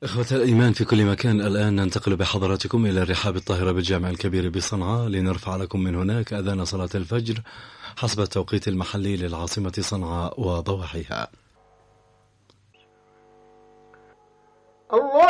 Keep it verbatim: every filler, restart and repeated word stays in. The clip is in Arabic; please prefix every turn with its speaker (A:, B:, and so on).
A: إخوة الإيمان في كل مكان، الآن ننتقل بحضراتكم إلى الرحاب الطاهرة بالجامع الكبير بصنعاء لنرفع لكم من هناك أذان صلاة الفجر حسب التوقيت المحلي للعاصمة صنعاء وضواحيها.
B: الله